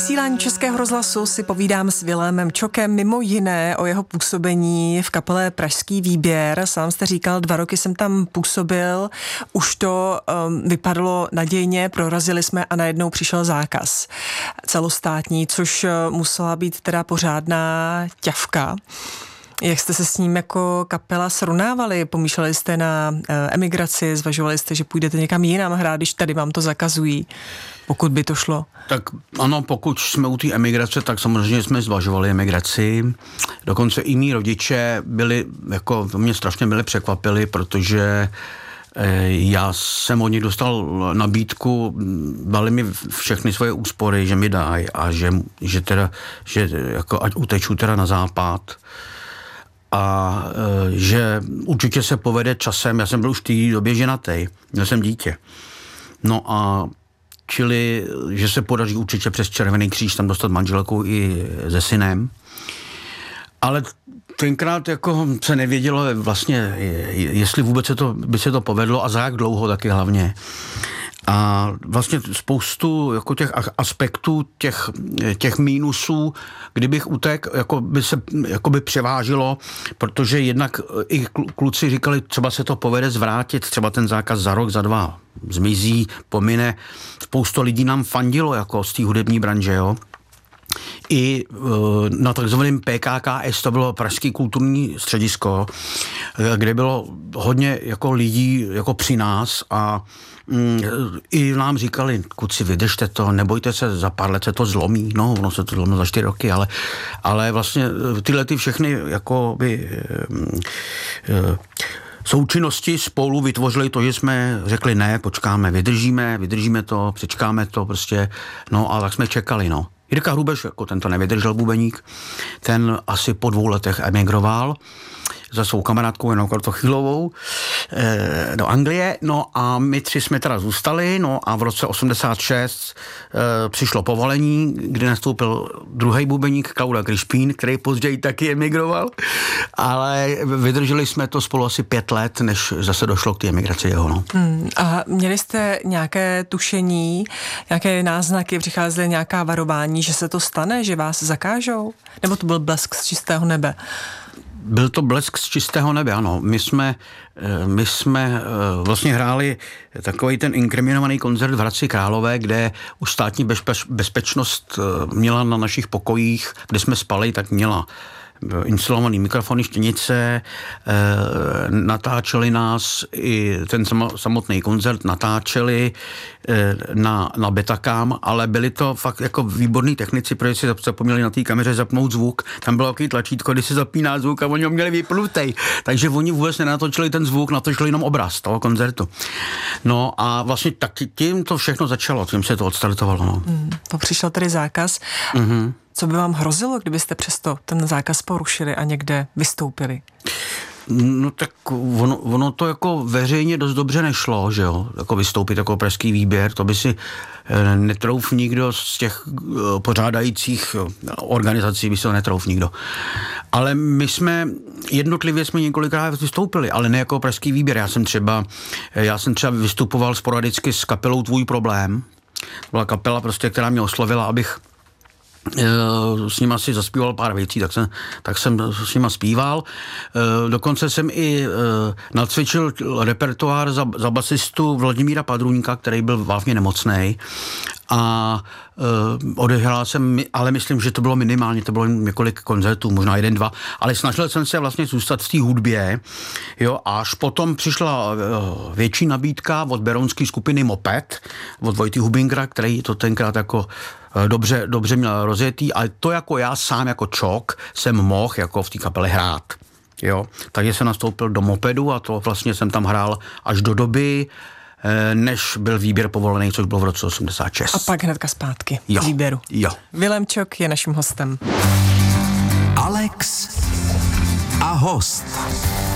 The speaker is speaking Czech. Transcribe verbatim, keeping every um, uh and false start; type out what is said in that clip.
vysílání Českého rozhlasu si povídám s Vilémem Čokem, mimo jiné o jeho působení v kapele Pražský výběr. Sám jste říkal, dva roky jsem tam působil, už to um, vypadalo nadějně, prorazili jsme a najednou přišel zákaz celostátní, což musela být teda pořádná ťavka. Jak jste se s ním jako kapela srovnávali? Pomýšleli jste na uh, emigraci, zvažovali jste, že půjdete někam jinam hrát, když tady vám to zakazují, pokud by to šlo? Tak ano, pokud jsme u té emigrace, tak samozřejmě jsme zvažovali emigraci. Dokonce i mý rodiče byli, jako mě strašně byli překvapili, protože já jsem od nich dostal nabídku, dali mi všechny svoje úspory, že mi dají a že, že teda, že jako ať uteču teda na západ. A že určitě se povede časem, já jsem byl už v té době ženatý, měl jsem dítě. No a čili, že se podaří určitě přes Červený kříž tam dostat manželku i se synem. Ale tenkrát jako se nevědělo vlastně, jestli vůbec se to, by se to povedlo a za jak dlouho taky hlavně. A vlastně spoustu jako těch aspektů, těch, těch mínusů, kdybych utek, jako by se jako by převážilo, protože jednak i kluci říkali, třeba se to povede zvrátit, třeba ten zákaz za rok, za dva zmizí, pomine. Spoustu lidí nám fandilo jako z té hudební branže, jo. I na takzvaném P K K S, to bylo Pražský kulturní středisko, kde bylo hodně jako lidí jako při nás a mm, i nám říkali, kluci, vydržte to, nebojte se, za pár let se to zlomí, no, ono se to zlomí za čtyři roky, ale, ale vlastně tyhle ty všechny jako by mm, součinnosti spolu vytvořili to, že jsme řekli ne, počkáme, vydržíme, vydržíme to, přečkáme to prostě, no a tak jsme čekali, no. Jirka Hrubeš, jako ten to nevydržel bubeník, ten asi po dvou letech emigroval za svou kamarádkou Janou Kratochvílovou e, do Anglie, no a my tři jsme teda zůstali, no a v roce osmdesát šest e, přišlo povolení, kdy nastoupil druhý bubeník Klauda Krišpín, který později taky emigroval, ale vydrželi jsme to spolu asi pět let, než zase došlo k té emigraci jeho, no. Hmm, a měli jste nějaké tušení, nějaké náznaky, přicházely nějaká varování, že se to stane, že vás zakážou? Nebo to byl blesk z čistého nebe? Byl to blesk z čistého nebe, ano. My jsme, my jsme vlastně hráli takový ten inkriminovaný koncert v Hradci Králové, kde už státní bezpeč, bezpečnost měla na našich pokojích, kde jsme spali, tak měla instalovaný mikrofony, štěnice, e, natáčeli nás i ten samotný koncert, natáčeli e, na, na Betacam, ale byli to fakt jako výborní technici, protože si zapomněli na té kameře zapnout zvuk. Tam bylo takový tlačítko, kdy se zapíná zvuk a oni ho měli vypnutej. Takže oni vůbec nenatočili ten zvuk, natočili jenom obraz toho koncertu. No a vlastně taky tím to všechno začalo, tím se to odstartovalo. No. Mm, to přišel tedy zákaz. Mm-hmm. Co by vám hrozilo, kdybyste přesto ten zákaz porušili a někde vystoupili? No tak ono, ono to jako veřejně dost dobře nešlo, že jo, jako vystoupit jako Pražský výběr, to by si netrouf nikdo z těch pořádajících organizací, by se to netrouf nikdo. Ale my jsme, jednotlivě jsme několikrát vystoupili, ale ne jako Pražský výběr. Já jsem třeba, já jsem třeba vystupoval sporadicky s kapelou Tvůj problém. To byla kapela prostě, která mě oslovila, abych s nima si zaspíval pár věcí, tak jsem, tak jsem s nima zpíval. Dokonce jsem i nacvičil repertoár za, za basistu Vladimíra Padrůňka, který byl vážně nemocnej. A uh, odehrál jsem, ale myslím, že to bylo minimálně, to bylo několik koncertů, možná jeden, dva, ale snažil jsem se vlastně zůstat v té hudbě, jo, až potom přišla uh, větší nabídka od berounské skupiny Moped, od Vojty Hubinkera, který to tenkrát jako uh, dobře, dobře měl rozjetý, ale to jako já sám jako Čok jsem mohl jako v té kapele hrát, jo, takže jsem nastoupil do Mopedu a to vlastně jsem tam hrál až do doby, než byl výběr povolený, což bylo v roce osmdesát šest. A pak hnedka zpátky jo, z výběru. Jo. Vilém Čok je naším hostem. Alex a host.